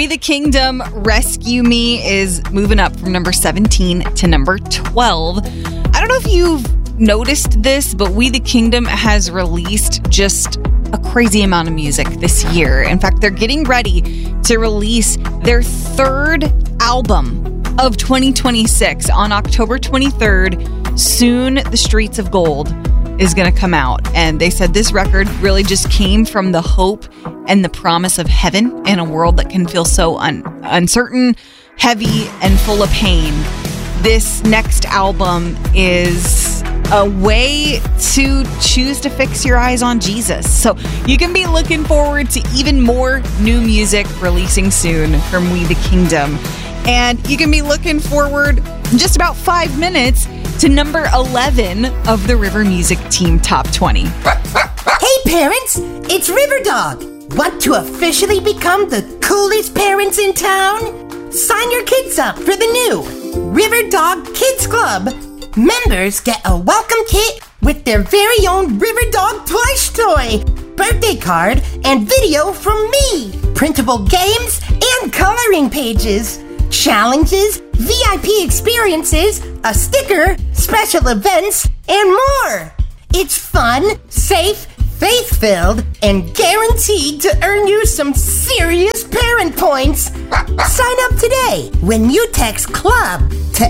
We the Kingdom, Rescue Me is moving up from number 17 to number 12. I don't know if you've noticed this, but We the Kingdom has released just a crazy amount of music this year. In fact, they're getting ready to release their third album of 2026 on October 23rd. Soon, The Streets of Gold is going to come out. And they said this record really just came from the hope and the promise of heaven in a world that can feel so uncertain, heavy, and full of pain. This next album is a way to choose to fix your eyes on Jesus. So you can be looking forward to even more new music releasing soon from We the Kingdom. And you can be looking forward in just about 5 minutes to number 11 of the River Music Team Top 20. Hey parents, it's River Dog. Want to officially become the coolest parents in town? Sign your kids up for the new River Dog Kids Club. Members get a welcome kit with their very own River Dog plush toy, birthday card, and video from me, printable games, and coloring pages, challenges, VIP experiences, a sticker, special events, and more. It's fun, safe, faith-filled, and guaranteed to earn you some serious parent points. Sign up today when you text CLUB to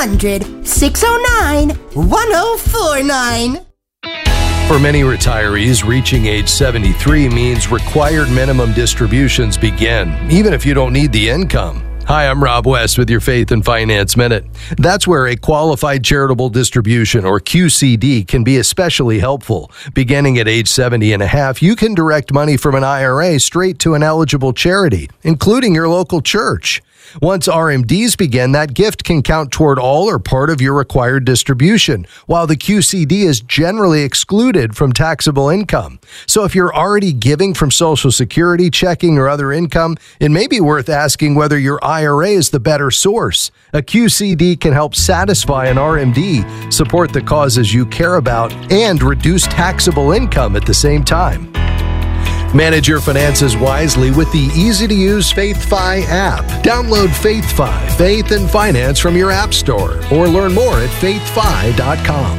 800-609-1049. For many retirees, reaching age 73 means required minimum distributions begin, even if you don't need the income. Hi, I'm Rob West with your Faith and Finance Minute. That's where a qualified charitable distribution, or QCD, can be especially helpful. Beginning at age 70 and a half, you can direct money from an IRA straight to an eligible charity, including your local church. Once RMDs begin, that gift can count toward all or part of your required distribution, while the QCD is generally excluded from taxable income. So if you're already giving from Social Security, checking, or other income, it may be worth asking whether your IRA is the better source. A QCD can help satisfy an RMD, support the causes you care about, and reduce taxable income at the same time. Manage your finances wisely with the easy-to-use FaithFi app. Download FaithFi, Faith and Finance from your app store, or learn more at faithfi.com.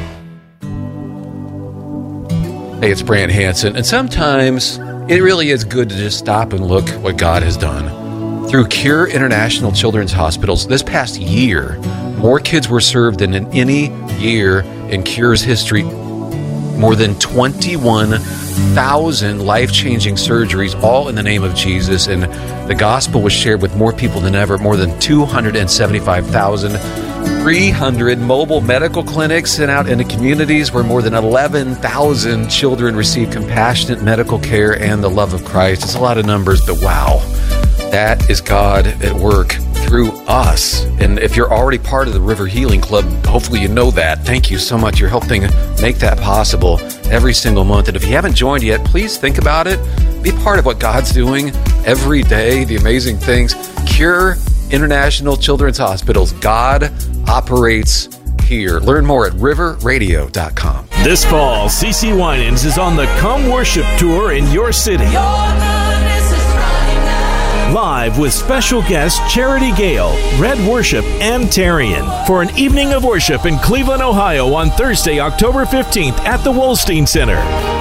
Hey, it's Brant Hansen, and sometimes it really is good to just stop and look what God has done. Through Cure International Children's Hospitals, this past year, more kids were served than in any year in Cure's history. More than 21,000 life-changing surgeries, all in the name of Jesus, and the gospel was shared with more people than ever. More than 275,300 mobile medical clinics sent out into communities where more than 11,000 children receive compassionate medical care and the love of Christ. It's a lot of numbers, but wow, that is God at work through us. And if you're already part of the River Healing Club, hopefully you know that. Thank you so much. You're helping make that possible every single month. And if you haven't joined yet, please think about it. Be part of what God's doing every day, the amazing things. Cure International Children's Hospitals. God operates here. Learn more at riverradio.com. This fall, CeCe Winans is on the Come Worship Tour in your city. Live with special guests Charity Gale, Red Worship, and Tarian for an evening of worship in Cleveland, Ohio on Thursday, October 15th at the Wolstein Center.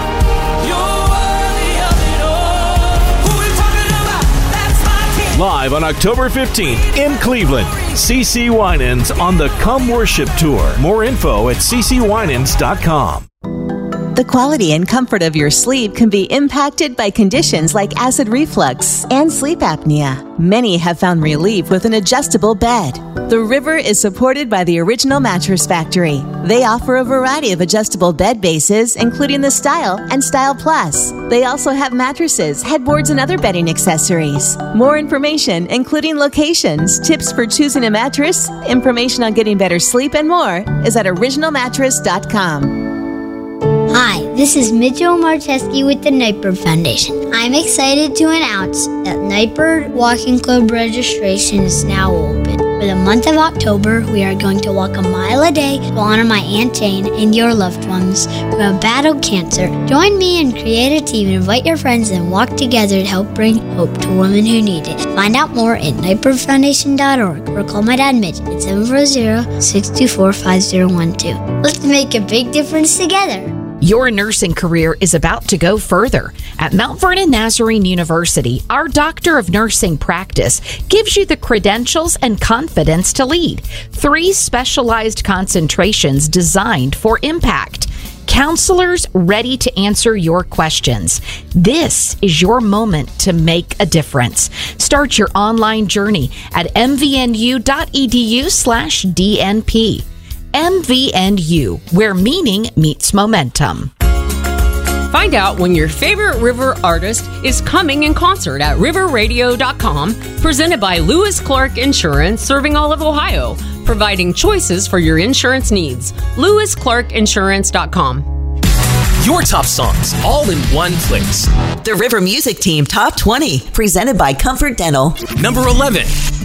Live on October 15th in Cleveland, CeCe Winans on the Come Worship Tour. More info at ccwinans.com. The quality and comfort of your sleep can be impacted by conditions like acid reflux and sleep apnea. Many have found relief with an adjustable bed. The River is supported by the Original Mattress Factory. They offer a variety of adjustable bed bases, including the Style and Style Plus. They also have mattresses, headboards, and other bedding accessories. More information, including locations, tips for choosing a mattress, information on getting better sleep, and more, is at originalmattress.com. Hi, this is Mitchell Marcheski with the Nightbird Foundation. I'm excited to announce that Nightbird Walking Club registration is now open. For the month of October, we are going to walk a mile a day to honor my Aunt Jane and your loved ones who have battled cancer. Join me and create a team, invite your friends, and walk together to help bring hope to women who need it. Find out more at nightbirdfoundation.org or call my dad Mitch at 740-624-5012. Let's make a big difference together. Your nursing career is about to go further. At Mount Vernon Nazarene University, our Doctor of Nursing practice gives you the credentials and confidence to lead. 3 specialized concentrations designed for impact. Counselors ready to answer your questions. This is your moment to make a difference. Start your online journey at mvnu.edu/DNP. MVNU, where meaning meets momentum. Find out when your favorite river artist is coming in concert at riverradio.com, presented by Lewis Clark Insurance, serving all of Ohio, providing choices for your insurance needs. LewisClarkInsurance.com. Your top songs, all in one place. The River Music Team Top 20, presented by Comfort Dental. Number 11.